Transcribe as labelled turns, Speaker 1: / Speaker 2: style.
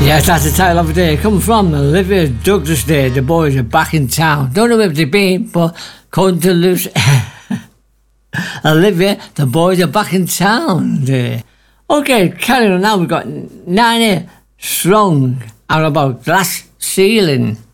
Speaker 1: Yes, that's the title of the day. Come from Olivia Douglas Day. The boys are back in town. Don't know where they've been, but according to Lucy, Olivia, the boys are back in town. Okay, carrying on now. We've got Nina Strong and about glass ceiling.